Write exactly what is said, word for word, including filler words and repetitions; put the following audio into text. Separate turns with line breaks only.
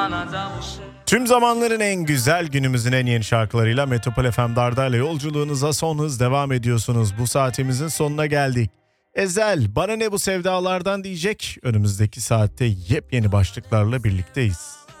Tüm zamanların en güzel, günümüzün en yeni şarkılarıyla Metropol F M Darda'yla yolculuğunuza son hız devam ediyorsunuz. Bu saatimizin sonuna geldik. Ezel, bana ne bu sevdalardan diyecek. Önümüzdeki saatte yepyeni başlıklarla birlikteyiz.